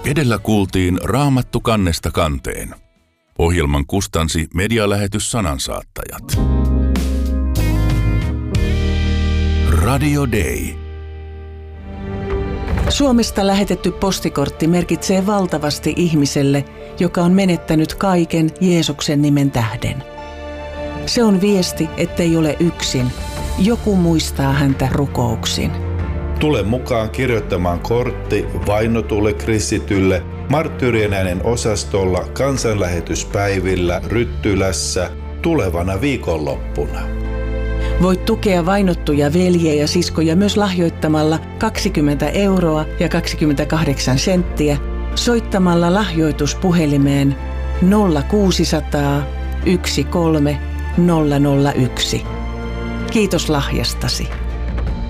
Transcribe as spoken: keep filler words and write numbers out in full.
Edellä kuultiin Raamattu kannesta kanteen. Ohjelman kustansi medialähetys Sanansaattajat. Radio Day. Suomesta lähetetty postikortti merkitsee valtavasti ihmiselle, joka on menettänyt kaiken Jeesuksen nimen tähden. Se on viesti, ettei ole yksin. Joku muistaa häntä rukouksin. Tule mukaan kirjoittamaan kortti vainotulle kristitylle Marttyyrien äänen osastolla kansanlähetyspäivillä Ryttylässä tulevana viikonloppuna. Voit tukea vainottuja veljiä ja siskoja myös lahjoittamalla kaksikymmentä euroa ja kaksikymmentäkahdeksan senttiä soittamalla lahjoituspuhelimeen nolla kuusisataa yksitoista nolla nolla yksi. Kiitos lahjastasi.